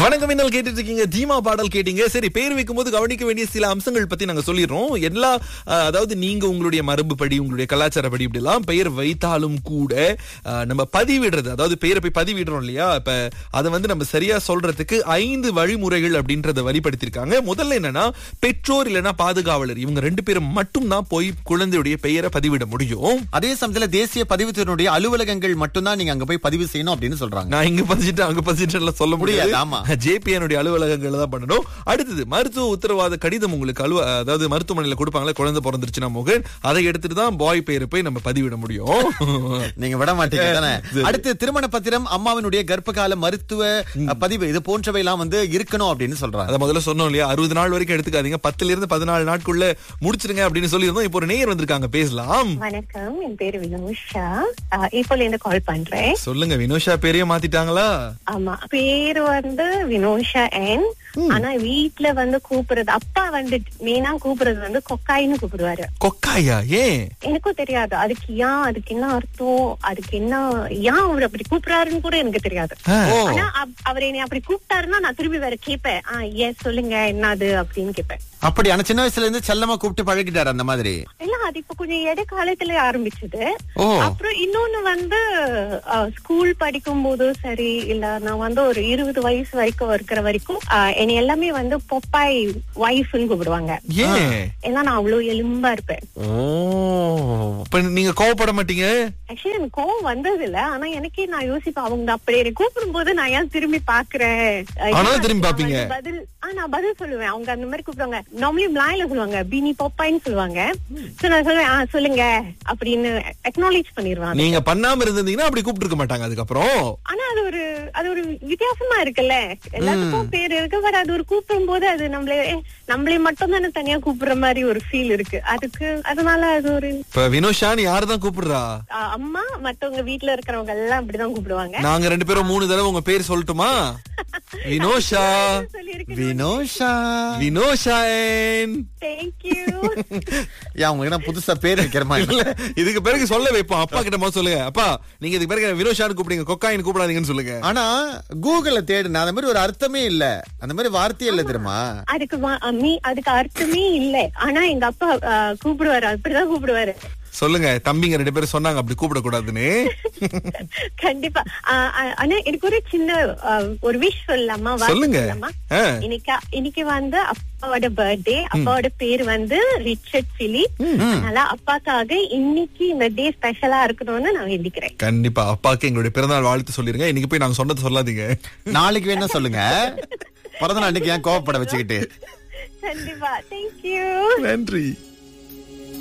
வணக்கம், என்ன கேட்டுட்டு இருக்கீங்க? தீமா பாடல் கேட்டீங்க. சரி, பேர் வைக்கும் போது கவனிக்க வேண்டிய சில அம்சங்கள் பத்தி நாங்க சொல்லிடுறோம். எல்லா அதாவது நீங்க உங்களுடைய மரபுப்படி, உங்களுடைய கலாச்சாரப்படி இப்படி எல்லாம் பெயர் வைத்தாலும் கூட நம்ம பதிவிடுறது, அதாவது பெயரை போய் பதிவிடுறோம் இல்லையா? இப்ப அதை வந்து நம்ம சரியா சொல்றதுக்கு 5 வழிமுறைகள் அப்படின்றத வழிபடுத்திருக்காங்க. முதல்ல என்னன்னா, பெற்றோர் இல்லைன்னா பாதுகாவலர், இவங்க 2 பேரும் மட்டும் தான் போய் குழந்தையுடைய பெயரை பதிவிட முடியும். அதே சமயத்துல தேசிய பதிவுத்துறையினுடைய அலுவலகங்கள் மட்டும்தான் நீங்க அங்க போய் பதிவு செய்யணும் அப்படின்னு சொல்றாங்க. நான் இங்க பதிச்சுட்டு அங்க பதிச்சுட்டு சொல்ல முடியாது. ஆமா, ஜேபிஎனுடைய அலுவலகங்கள் தான் பண்ணணும். அடுத்தது மருத்துவ உத்தரவாத கடிதம் உங்களுக்கு அதாவது மருத்துவமனையில கொடுப்பாங்களே, குழந்தை பிறந்துருச்சுன்னா மோகன், அதை எடுத்துட்டு தான் பாய் பெயரை போய் நம்ம பதிவிட முடியும். நீங்க விட மாட்டீங்க தானே? அடுத்து திருமண பத்திரம், அம்மாவினுடைய கர்ப்பகால மருத்துவ பதிவு, இது போன்றவை எல்லாம் வந்து இருக்கணும் அப்படின்னு சொல்றாங்க. அதை முதல்ல சொன்னோம் இல்லையா, 60 நாள் வரைக்கும் எடுத்துக்காதீங்க, 10ல இருந்து 14 நாட்குள்ள முடிச்சிருங்க அப்படின்னு சொல்லியிருந்தோம். இப்போ ஒரு நேயர் வந்திருக்காங்க, பேசலாம். வணக்கம், என் பேரு வினோஷா. இப்போல இருந்து கால் பண்றேன். சொல்லுங்க, வினோஷா பேரையே மாத்திட்டாங்களா? ஆமா, பேரு வந்து வினோஷா என். ஆனா வீட்டுல வந்து கூப்பிடுறது, அப்பா வந்து மெயினா கூப்பிடுறது வந்து கொக்காயின்னு கூப்பிடுவாரு. கொக்காயா? ஏன் எனக்கும் தெரியாது அதுக்கு என்ன அர்த்தம், அதுக்கு என்ன ஏன் அவர் அப்படி கூப்பிடுறாருன்னு கூட எனக்கு தெரியாது. ஆனா அவர் என்னை அப்படி கூப்பிட்டாருன்னா நான் திரும்பி வேற கேட்பேன், ஏன் சொல்லுங்க என்னது அப்படின்னு கேட்பேன். அப்படி ஆனா சின்ன வயசுல இருந்து செல்லமா கூப்பிட்டு பழகிட்டாரு அந்த மாதிரி? இல்ல, அது இப்ப கொஞ்சம் இடைக்காலத்துல ஆரம்பிச்சது. அப்புறம் இன்னொன்னு வந்து ஸ்கூல் படிக்கும் போதும் சரி, இல்ல நான் வந்து ஒரு 20 வயசு வரைக்கும் இருக்கிற வரைக்கும் என்னை எல்லாமே வந்து பொப்பாய் வைஃப்னு கூப்பிடுவாங்க. ஏன்னா நான் அவ்வளவு எலும்பா இருப்பேன். நீங்க கோவப்பட மாட்டீங்க? ஆக்சுவலி எனக்கு கோவம் வந்தது இல்ல, ஆனா எனக்கே நான் யோசிப்பேன், அவங்க அப்படி என்ன கூப்பிடும் போது நான் ஏன் திரும்பி பாக்குறேன். திரும்பி பாப்பீங்க? நான் பதில் சொல்லுவேன். அவங்க அந்த மாதிரி கூப்பிடுவாங்க, நார்மலி பிளாயில சொல்லுவாங்க, பீனி பொப்பாயின்னு சொல்லுவாங்க. நான் சொல்லுவேன் சொல்லுங்க அப்படின்னு அக்னாலேஜ் பண்ணிடுவாங்க. நீங்க பண்ணாம இருந்தீங்கன்னா அப்படி கூப்பிட்டு இருக்க மாட்டாங்க அதுக்கப்புறம். ஆனா அது ஒரு வித்தியாசமா இருக்குல்ல, எல்லாத்துக்கும் பேர் இருக்கு, பட் அது ஒரு கூப்பிடும் போது அது நம்மளே மட்டும் தானே தனியா கூப்பிடுற மாதிரி ஒரு ஃபீல் இருக்கு. அதனால அது ஒரு வினோஷான்னு யாருதான் கூப்பிடுறா? அம்மா, மத்தவங்க வீட்டுல இருக்கிறவங்க எல்லாம் அப்படிதான் கூப்பிடுவாங்க. நாங்க 2 பேரும் 3 தடவை உங்க பேர் சொல்லட்டுமா? வினோஷா, வினோஷா, வினோஷாயன். Thank you. உங்களுக்கு புதுசா பேர் வைக்கிற மாதிரி இல்ல, இதுக்கு பிறகு சொல்ல வைப்போம். அப்பா கிட்ட சொல்லுங்க, அப்பா நீங்க இதுக்கு பிறகு வினோஷான்னு கூப்பிடுங்க, கொக்காயின்னு கூப்பிடாதீங்கன்னு சொல்லுங்க. ஆனா கூகுள்ல தேடுன அந்த மாதிரி ஒரு அர்த்தமே இல்ல, அந்த மாதிரி வார்த்தையே இல்ல தெரியுமா? அதுக்கு அர்த்தமே இல்ல. ஆனா எங்க அப்பா கூப்பிடுவாரு, அப்படிதான் கூப்பிடுவாரு. சொல்லுங்க, தம்பிங்க 2 பேரும் சொன்னாங்க அப்படி கூப்பிட கூடாதுன்னு. கண்டிப்பா. ஆனா எனக்கு ஒரு சின்ன ஒரு விஷ் சொல்லலாமா? சொல்லுங்க. இன்னைக்கு வந்து அப்பாவோட பர்த்டே. அப்பாவோட பேர் வந்து ரிச்சர்ட் பிலிப். அதனால அப்பாக்காக இன்னைக்கு இந்த டே ஸ்பெஷலா இருக்கணும்னு நான் வேண்டிக்கிறேன். கண்டிப்பா அப்பாக்கு எங்களுடைய பிறந்தநாள் வாழ்த்து சொல்லிருங்க. இன்னைக்கு போய் நாங்க சொன்னது சொல்லாதீங்க, நாளைக்கு வேணா சொல்லுங்க. பிறந்தநாள் அன்னைக்கு ஏன் கோவப்பட வச்சுக்கிட்டு? கண்டிப்பா. தேங்க்யூ, நன்றி.